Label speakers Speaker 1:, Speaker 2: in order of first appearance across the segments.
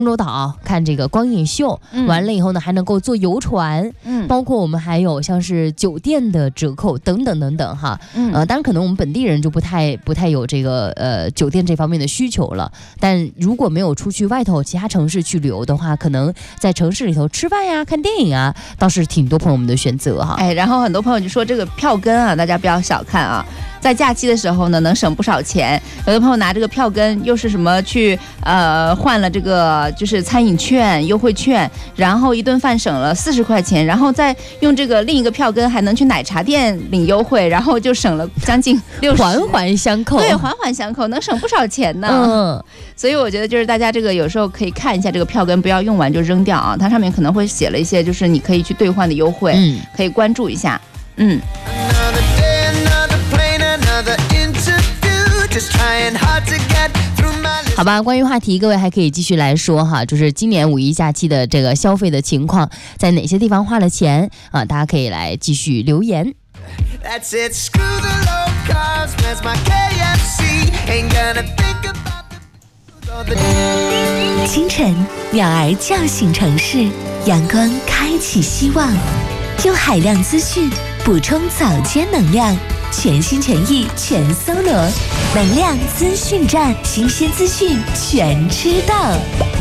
Speaker 1: 济州岛看这个光影秀，完了以后呢还能够坐游船，包括我们还有像是酒店的折扣等等等等哈。当然可能我们本地人就不太有这个酒店这方面的需求了，但如果没有出去外头其他城市去旅游的话，可能在城市里头吃饭呀、看电影啊，倒是挺多朋友们的选择哈。
Speaker 2: 然后很多朋友就说这个票根啊，大家不要小看啊。在假期的时候呢，能省不少钱。有的朋友拿这个票根，又是什么去换了这个就是餐饮券、优惠券，然后一顿饭省了40块钱，然后再用这个另一个票根还能去奶茶店领优惠，然后就省了将近60，
Speaker 1: 环环相扣。
Speaker 2: 对，环环相扣，能省不少钱呢。所以我觉得就是大家这个有时候可以看一下这个票根，不要用完就扔掉啊，它上面可能会写了一些就是你可以去兑换的优惠，可以关注一下。
Speaker 1: 好吧，关于话题各位还可以继续来说哈，就是今年5一假期的这个消费的情况，在哪些地方花了钱啊？大家可以来继续留言。
Speaker 3: 清晨，鸟儿叫醒城市，阳光开启希望，用海量资讯补充早间能量，全心全意全搜罗，能量资讯站，新鲜资讯全知道。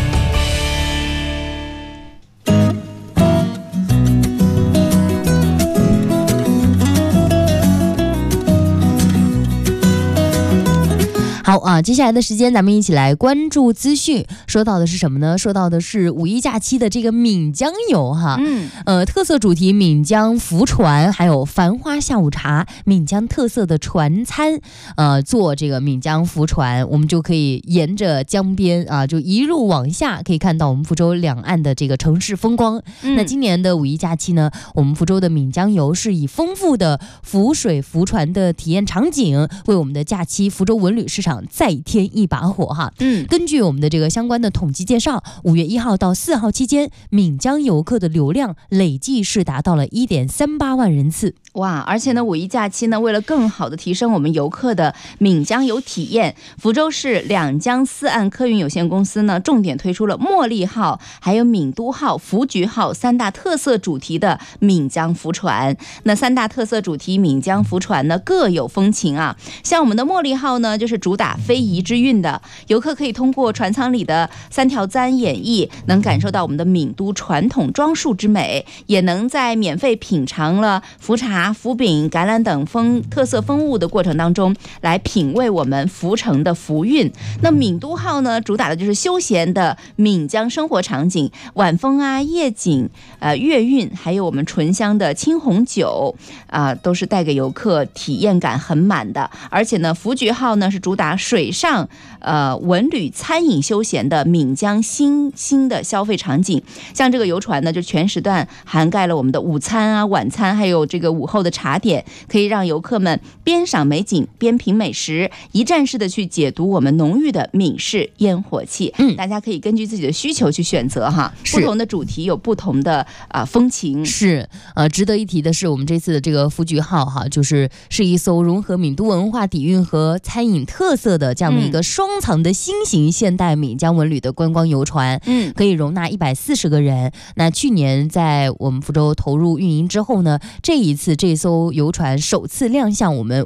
Speaker 1: 好啊，接下来的时间咱们一起来关注资讯。说到的是什么呢？说到的是5一假期的这个闽江游哈。特色主题闽江浮船，还有繁花下午茶，闽江特色的船餐。坐这个闽江浮船，我们就可以沿着江边啊，就一路往下，可以看到我们福州两岸的这个城市风光。那今年的5一假期呢，我们福州的闽江游是以丰富的浮水浮船的体验场景，为我们的假期福州文旅市场再添一把火哈。根据我们的这个相关的统计介绍，5月1号到4号期间，闽江游客的流量累计是达到了1.38万人次。
Speaker 2: 哇！而且呢，5一假期呢，为了更好的提升我们游客的闽江游体验，福州市两江四岸客运有限公司呢，重点推出了茉莉号、还有闽都号、福菊号3大特色主题的闽江浮船。那3大特色主题闽江浮船呢，各有风情啊。像我们的茉莉号呢，就是主打非遗之韵的，游客可以通过船舱里的3条簪演绎，能感受到我们的闽都传统装束之美，也能在免费品尝了福茶、福饼、橄榄等特色风物的过程当中，来品味我们福城的福韵。那闽都号呢，主打的就是休闲的闽江生活场景，晚风啊、夜景、月韵，还有我们醇香的青红酒都是带给游客体验感很满的。而且呢，福菊号呢是主打水上文旅餐饮休闲的闽江新的消费场景。像这个游船呢，就全时段涵盖了我们的午餐啊、晚餐，还有这个午后的茶点，可以让游客们边赏美景边品美食，一站式的去解读我们浓郁的闽式烟火气。大家可以根据自己的需求去选择哈，不同的主题有不同的风情。
Speaker 1: 是值得一提的是，我们这次的这个福菊号哈，是一艘融合闽都文化底蕴和餐饮特色的这样的一个双层的新型现代闽江文旅的观光游船，可以容纳140个人。那去年在我们福州投入运营之后呢，这一次这艘游船首次亮相我们